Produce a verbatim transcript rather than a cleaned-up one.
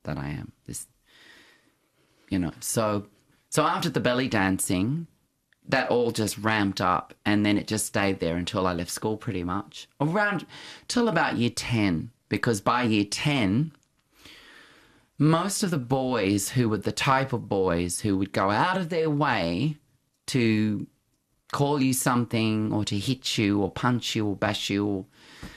that I am. This, you know, so so after the belly dancing, that all just ramped up, and then it just stayed there until I left school pretty much. Around till about year ten, because by year ten, most of the boys who were the type of boys who would go out of their way to call you something or to hit you or punch you or bash you or